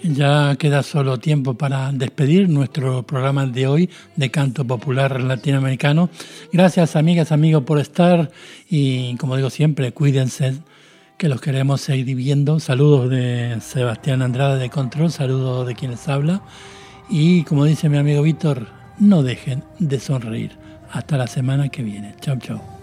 Ya queda solo tiempo para despedir nuestro programa de hoy de canto popular latinoamericano. Gracias, amigas, amigos, por estar y, como digo siempre, cuídense, que los queremos seguir viendo. Saludos de Sebastián Andrade de Control, saludos de quienes habla. Y, como dice mi amigo Víctor, no dejen de sonreír. Hasta la semana que viene. Chau, chau.